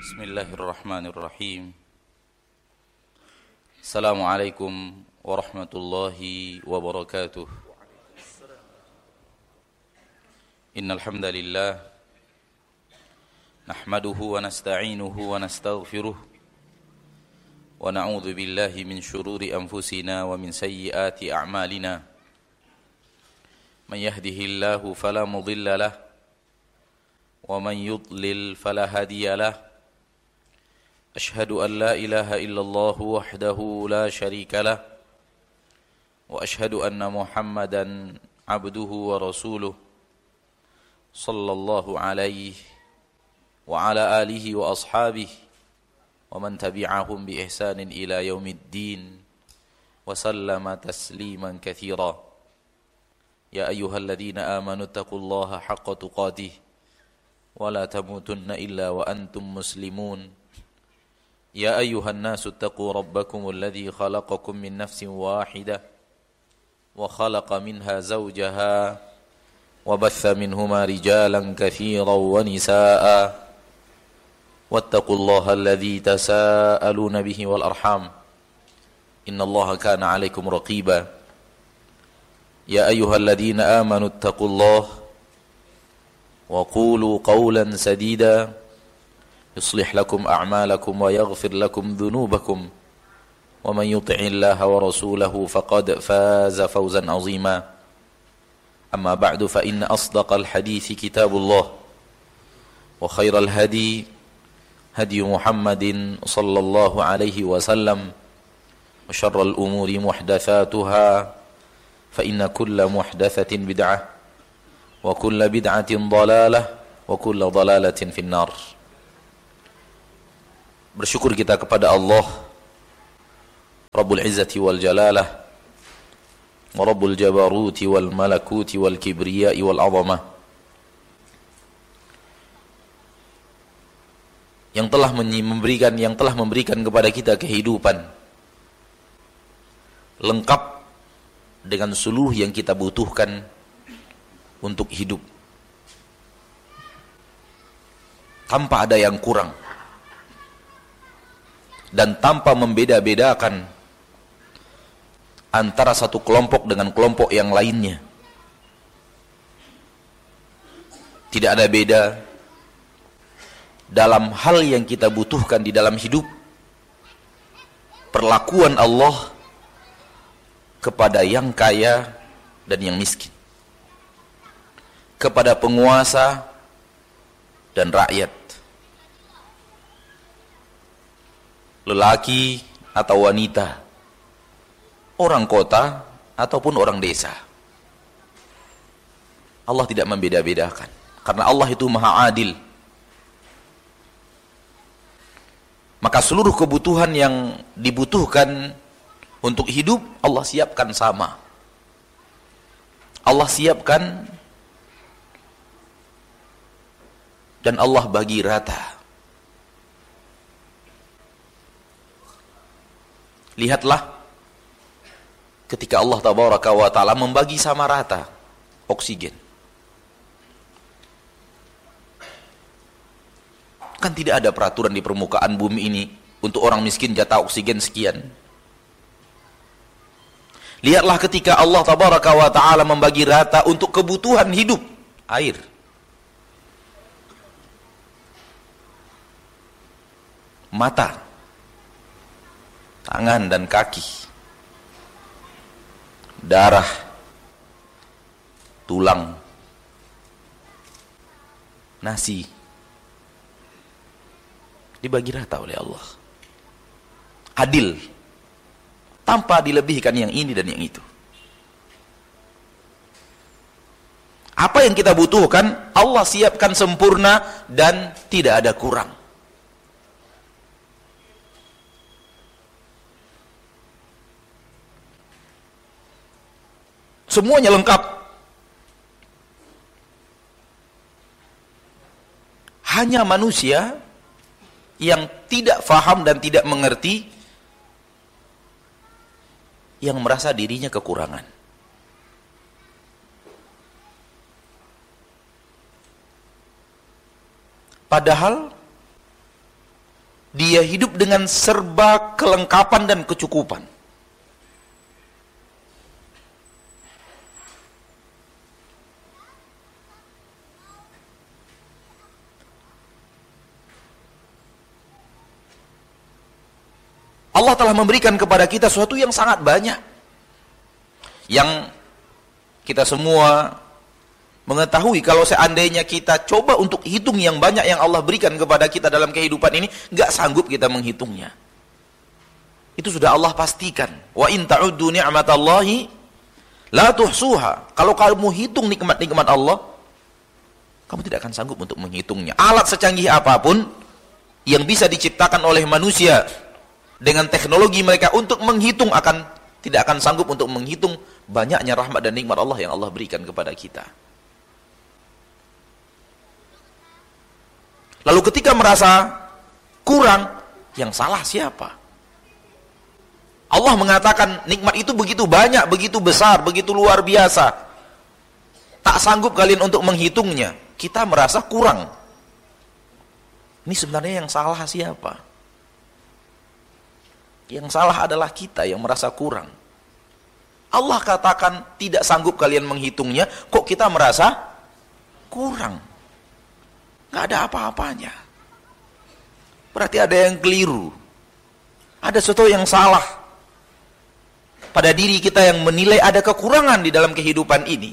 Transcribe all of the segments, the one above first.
Bismillahirrahmanirrahim. Assalamualaikum warahmatullahi wabarakatuh. Innal hamdalillah nahmaduhu wa nasta'inuhu wa nastaghfiruh wa na'udzu billahi min shururi anfusina wa min sayyiati a'malina. Man yahdihillahu fala mudilla lahu wa man yudlil fala hadiya lahu. أشهد أن لا إله إلا الله وحده لا شريك له وأشهد أن محمدا عبده ورسوله صلى الله عليه وعلى آله وأصحابه ومن تبعهم بإحسان إلى يوم الدين وسلم تسليما كثيرا يا أيها الذين آمنوا اتقوا الله حق تقاته ولا تموتن إلا وأنتم مسلمون يا أيها الناس اتقوا ربكم الذي خلقكم من نفس واحدة وخلق منها زوجها وبث منهما رجالا كثيرا ونساء واتقوا الله الذي تساءلون به والأرحام إن الله كان عليكم رقيبا يا أيها الذين آمنوا اتقوا الله وقولوا قولا سديدا يصلح لكم أعمالكم ويغفر لكم ذنوبكم ومن يطع الله ورسوله فقد فاز فوزا عظيما أما بعد فإن أصدق الحديث كتاب الله وخير الهدي هدي محمد صلى الله عليه وسلم وشر الأمور محدثاتها فإن كل محدثة بدعة وكل بدعة ضلالة وكل ضلالة في النار. Bersyukur kita kepada Allah Rabbul Izzati wal Jalalah wa Rabbul Jabaruti wal Malakuti wal Kibriyai wal Azamah yang telah memberikan kepada kita kehidupan lengkap dengan seluruh yang kita butuhkan untuk hidup tanpa ada yang kurang dan tanpa membeda-bedakan antara satu kelompok dengan kelompok yang lainnya. Tidak ada beda dalam hal yang kita butuhkan di dalam hidup. Perlakuan Allah kepada yang kaya dan yang miskin, kepada penguasa dan rakyat, lelaki atau wanita, orang kota ataupun orang desa. Allah tidak membeda-bedakan karena Allah itu maha adil. Maka seluruh kebutuhan yang dibutuhkan untuk hidup Allah siapkan sama. Allah siapkan dan Allah bagi rata. Lihatlah ketika Allah Tabaraka wa Ta'ala membagi sama rata oksigen. Kan tidak ada peraturan di permukaan bumi ini untuk orang miskin jatah oksigen sekian. Lihatlah ketika Allah Tabaraka wa Ta'ala membagi rata untuk kebutuhan hidup, air, mata, tangan dan kaki, darah, tulang, nasi, dibagi rata oleh Allah. Adil, tanpa dilebihkan yang ini dan yang itu. Apa yang kita butuhkan Allah siapkan sempurna dan tidak ada kurang. Semuanya lengkap. Hanya manusia yang tidak faham dan tidak mengerti, yang merasa dirinya kekurangan. Padahal dia hidup dengan serba kelengkapan dan kecukupan. Allah telah memberikan kepada kita sesuatu yang sangat banyak, yang kita semua mengetahui kalau seandainya kita coba untuk hitung yang banyak yang Allah berikan kepada kita dalam kehidupan ini, gak sanggup kita menghitungnya. Itu sudah Allah pastikan. Wa in ta'uddu ni'matallahi la tuhsuha. Kalau kamu hitung nikmat-nikmat Allah, kamu tidak akan sanggup untuk menghitungnya. Alat secanggih apapun yang bisa diciptakan oleh manusia dengan teknologi mereka untuk menghitung tidak akan sanggup untuk menghitung banyaknya rahmat dan nikmat Allah yang Allah berikan kepada kita. Lalu ketika merasa kurang, yang salah siapa? Allah mengatakan nikmat itu begitu banyak, begitu besar, begitu luar biasa. Tak sanggup kalian untuk menghitungnya. Kita merasa kurang. Ini sebenarnya yang salah siapa? Yang salah adalah kita yang merasa kurang. Allah katakan tidak sanggup kalian menghitungnya, kok kita merasa kurang? Gak ada apa-apanya. Berarti ada yang keliru. Ada sesuatu yang salah pada diri kita yang menilai ada kekurangan di dalam kehidupan ini.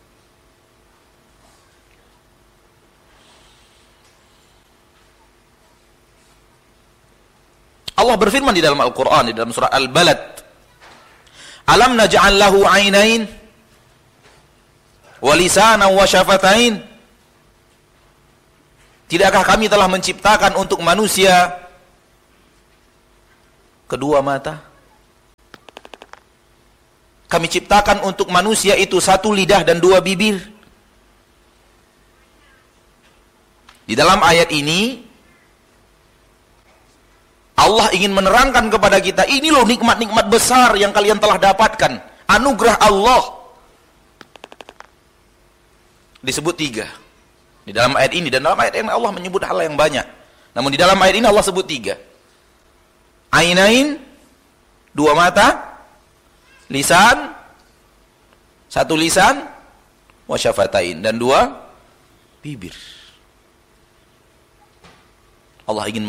Allah berfirman di dalam Al-Quran, di dalam surah Al-Balad, Alam naj'al lahu 'ainain wa lisanan wa syafatain. Tidakkah kami telah menciptakan untuk manusia kedua mata? Kami ciptakan untuk manusia itu satu lidah dan dua bibir. Di dalam ayat ini Allah ingin menerangkan kepada kita, ini loh nikmat-nikmat besar yang kalian telah dapatkan. Anugerah Allah. Disebut 3. Di dalam ayat ini, dan dalam ayat ini Allah menyebut hal yang banyak. Namun di dalam ayat ini Allah sebut 3. Ainain, 2 mata. Lisan, 1 lisan. Wa syafatain, dan 2 bibir. Allah ingin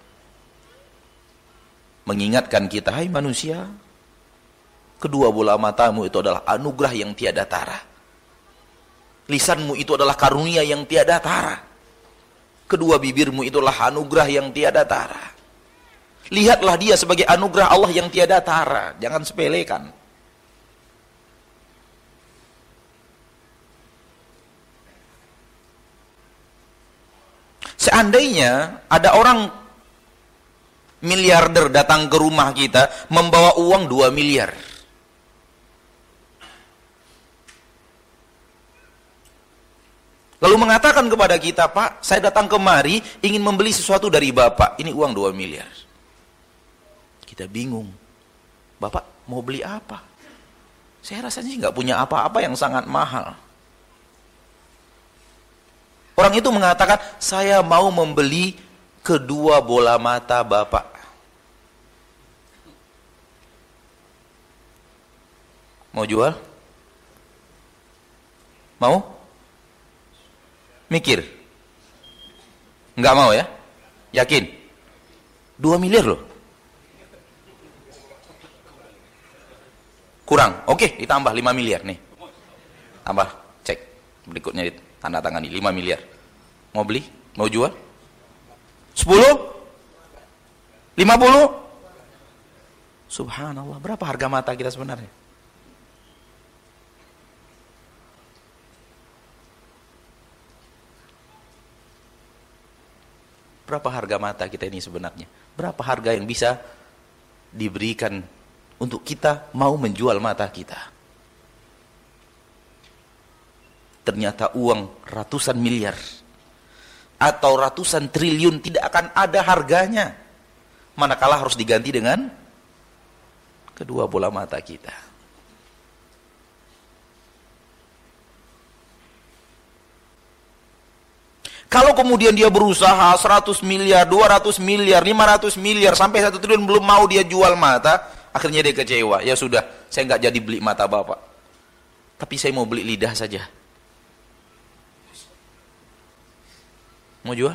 mengingatkan kita, hai manusia, kedua bola matamu itu adalah anugerah yang tiada tara. Lisanmu itu adalah karunia yang tiada tara. Kedua bibirmu itu adalah anugerah yang tiada tara. Lihatlah dia sebagai anugerah Allah yang tiada tara. Jangan sepelekan. Seandainya ada orang miliarder datang ke rumah kita membawa uang 2 miliar. Lalu mengatakan kepada kita, Pak, saya datang kemari ingin membeli sesuatu dari Bapak. Ini uang 2 miliar. Kita bingung. Bapak mau beli apa? Saya rasanya nggak punya apa-apa yang sangat mahal. Orang itu mengatakan, saya mau membeli kedua bola mata Bapak. Mau jual? Mau? Mikir? Enggak mau ya? Yakin? 2 miliar loh. Kurang. Oke, ditambah 5 miliar nih. Tambah, cek. Berikutnya tanda tangani 5 miliar. Mau beli? Mau jual? 10? 50? Subhanallah, berapa harga mata kita sebenarnya? Berapa harga mata kita ini sebenarnya? Berapa harga yang bisa diberikan untuk kita mau menjual mata kita? Ternyata uang ratusan miliar atau ratusan triliun tidak akan ada harganya, manakala harus diganti dengan kedua bola mata kita. Kalau kemudian dia berusaha 100 miliar, 200 miliar, 500 miliar, sampai 1 triliun belum mau dia jual mata, akhirnya dia kecewa. Ya sudah, saya nggak jadi beli mata Bapak. Tapi saya mau beli lidah saja. Mau jual?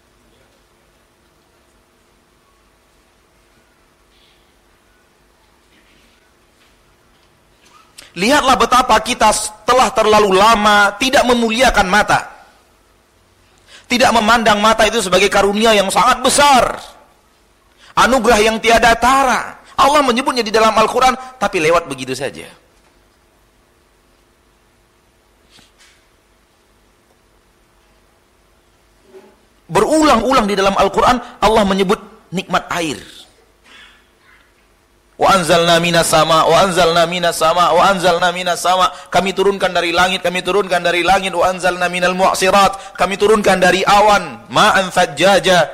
Lihatlah betapa kita telah terlalu lama tidak memuliakan mata. Tidak memandang mata itu sebagai karunia yang sangat besar. Anugerah yang tiada tara. Allah menyebutnya di dalam Al-Quran, tapi lewat begitu saja. Berulang-ulang di dalam Al-Quran, Allah menyebut nikmat air. Wa anzalna minas sama, wa anzalna minas sama, wa anzalna minas sama. Kami turunkan dari langit, kami turunkan dari langit. Wa anzalna minal mu'sirat, kami turunkan dari awan. Ma'an thajjaja.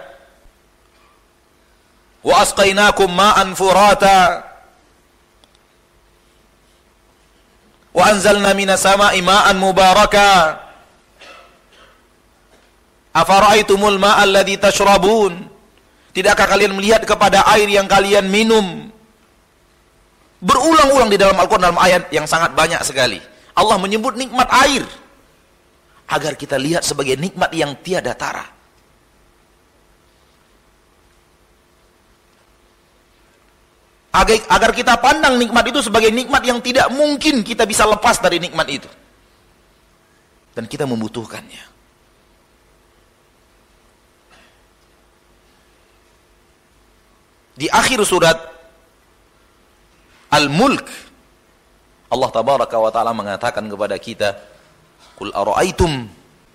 Wa asqainakum ma'an furata. Wa anzalna minas sama'i ma'an mubaraka. Afara'aitumul ma'al ladzi tashrabun. Tidakkah kalian melihat kepada air yang kalian minum? Berulang-ulang di dalam Al-Quran, dalam ayat yang sangat banyak sekali. Allah menyebut nikmat air. Agar kita lihat sebagai nikmat yang tiada tara. Agar kita pandang nikmat itu sebagai nikmat yang tidak mungkin kita bisa lepas dari nikmat itu. Dan kita membutuhkannya. Di akhir surat Al-Mulk, Allah tabaraka wa ta'ala mengatakan kepada kita, Qul ara'aitum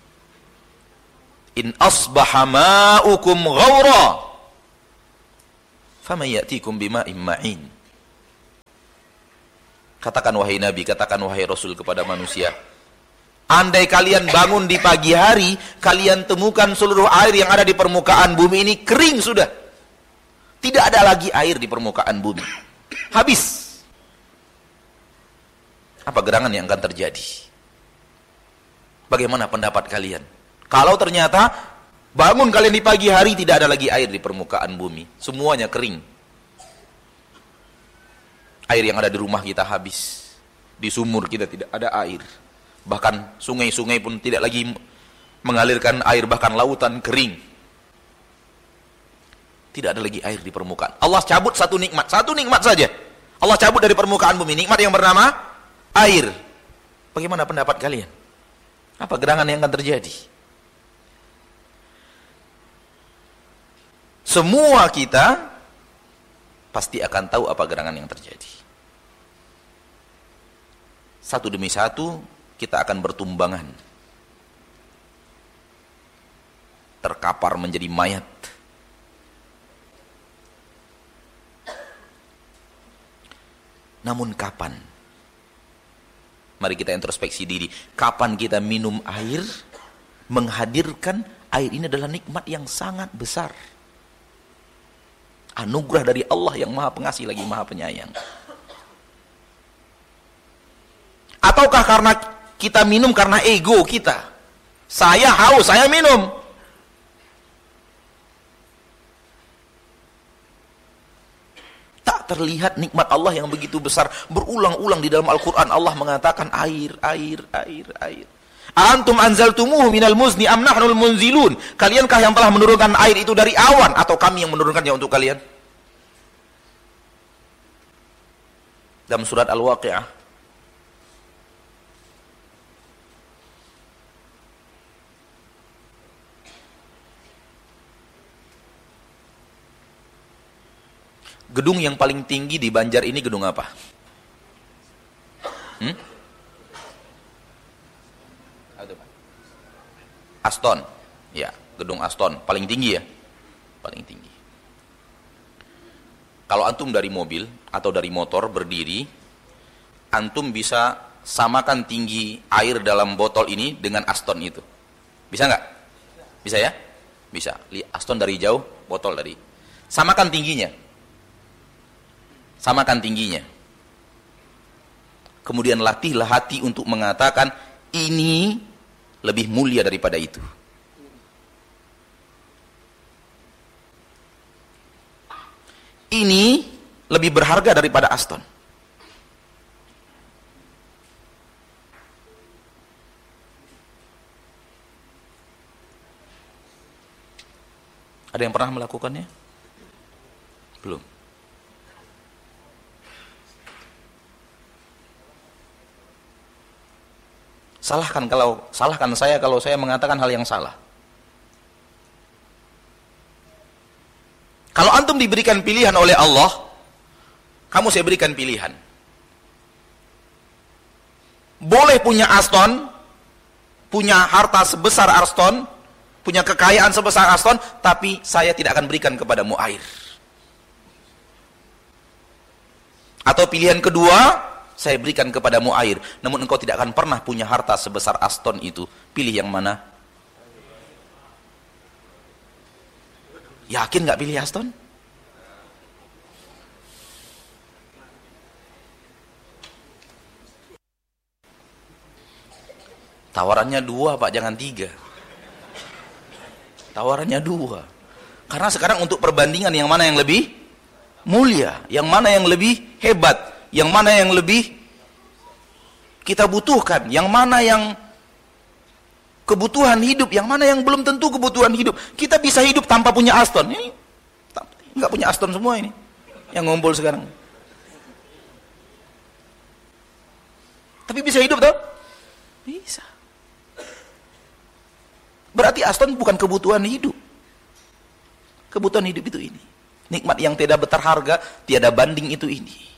in asbaha ma'ukum ghawra faman ya'tikum bima'in ma'in. Katakan wahai Nabi, katakan wahai Rasul kepada manusia, andai kalian bangun di pagi hari, kalian temukan seluruh air yang ada di permukaan bumi ini kering sudah. Tidak ada lagi air di permukaan bumi. Habis. Apa gerangan yang akan terjadi? Bagaimana pendapat kalian? Kalau ternyata bangun kalian di pagi hari tidak ada lagi air di permukaan bumi, semuanya kering. Air yang ada di rumah kita habis, di sumur kita tidak ada air, bahkan sungai-sungai pun tidak lagi mengalirkan air, bahkan lautan kering. Tidak ada lagi air di permukaan. Allah cabut satu nikmat saja. Allah cabut dari permukaan bumi, nikmat yang bernama air. Bagaimana pendapat kalian? Apa gerangan yang akan terjadi? Semua kita pasti akan tahu apa gerangan yang terjadi. Satu demi satu kita akan bertumbangan. Terkapar menjadi mayat. Namun kapan? Mari kita introspeksi diri. Kapan kita minum air, menghadirkan air ini adalah nikmat yang sangat besar. Anugerah dari Allah yang maha pengasih lagi maha penyayang. Ataukah karena kita minum karena ego kita? Saya haus, saya minum. Tak terlihat nikmat Allah yang begitu besar. Berulang-ulang di dalam Al-Quran Allah mengatakan air, air, air, air. Antum anzaltumuhu minal muzni am nahnul munzilun. Kaliankah yang telah menurunkan air itu dari awan, atau kami yang menurunkannya untuk kalian? Dalam surat Al-Waqi'ah, gedung yang paling tinggi di Banjar ini gedung apa? Aston. Ya, gedung Aston. Paling tinggi ya? Paling tinggi. Kalau antum dari mobil atau dari motor berdiri, antum bisa samakan tinggi air dalam botol ini dengan Aston itu. Bisa nggak? Bisa ya? Bisa. Lihat Aston dari jauh, botol dari. Samakan tingginya. Samakan tingginya. Kemudian latihlah hati untuk mengatakan ini lebih mulia daripada itu. ini lebih berharga daripada Aston. Ada yang pernah melakukannya? Belum. Salahkan saya kalau saya mengatakan hal yang salah. Kalau antum diberikan pilihan oleh Allah, kamu saya berikan pilihan. Boleh punya Aston, punya harta sebesar Aston, punya kekayaan sebesar Aston, tapi saya tidak akan berikan kepadamu air. Atau pilihan kedua, saya berikan kepadamu air, namun engkau tidak akan pernah punya harta sebesar Aston itu. Pilih yang mana? Yakin gak pilih Aston? Tawarannya 2 Pak, jangan 3. Tawarannya 2. Karena sekarang untuk perbandingan yang mana yang lebih mulia, yang mana yang lebih hebat, yang mana yang lebih kita butuhkan, yang mana yang kebutuhan hidup, yang mana yang belum tentu kebutuhan hidup. Kita bisa hidup tanpa punya Aston. Ini nggak punya Aston semua ini yang ngumpul sekarang. Tapi bisa hidup toh? Bisa. Berarti Aston bukan kebutuhan hidup. Kebutuhan hidup itu ini. Nikmat yang tidak berharga, tiada banding itu ini.